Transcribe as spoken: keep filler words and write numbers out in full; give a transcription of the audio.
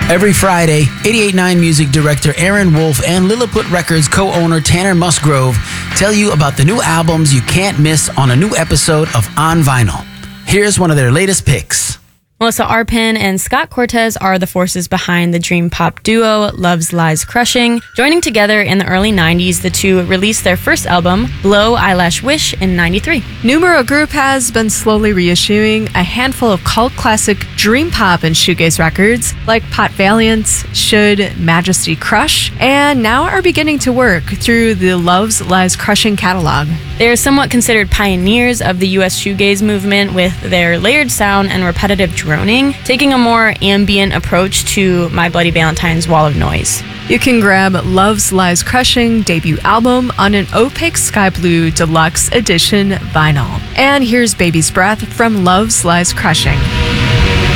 Every Friday, eighty-eight point nine music director Aaron Wolf and Lilliput Records co-owner Tanner Musgrove tell you about the new albums you can't miss on a new episode of On Vinyl. Here's one of their latest picks. Melissa Arpin and Scott Cortez are the forces behind the dream pop duo Love's Lies Crushing. Joining together in the early nineties, the two released their first album, Blow Eyelash Wish, in ninety-three. Numero Group has been slowly reissuing a handful of cult classic dream pop and shoegaze records like Pot Valiant, Should, Majesty Crush, and now are beginning to work through the Love's Lies Crushing catalog. They are somewhat considered pioneers of the U S shoegaze movement with their layered sound and repetitive droning, taking a more ambient approach to My Bloody Valentine's Wall of Noise. You can grab Love's Lies Crushing debut album on an opaque sky blue deluxe edition vinyl. And here's Baby's Breath from Love's Lies Crushing.